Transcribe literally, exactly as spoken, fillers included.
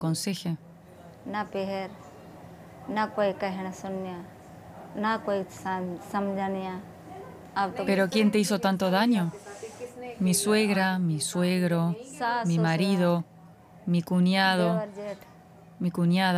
aconseje. ना पेहर ना कोई कहना सुनने ना कोई समझने अब तो ¿Pero quién te hizo tanto daño? Mi suegra, mi suegro, mi marido, mi cuñado, देवर जेठ mi cuñada.